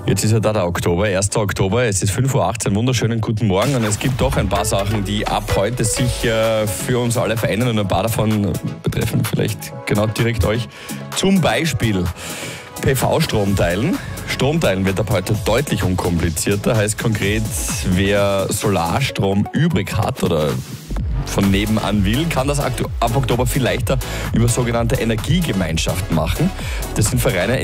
Jetzt ist ja da der Oktober, 1. Oktober, es ist 5:18 Uhr, wunderschönen guten Morgen und es gibt doch ein paar Sachen, die ab heute sich für uns alle verändern und ein paar davon betreffen vielleicht genau direkt euch. Zum Beispiel PV-Stromteilen. Stromteilen wird ab heute deutlich unkomplizierter, heißt konkret, wer Solarstrom übrig hat oder von nebenan will, kann das ab Oktober viel leichter über sogenannte Energiegemeinschaften machen. Das sind Vereine,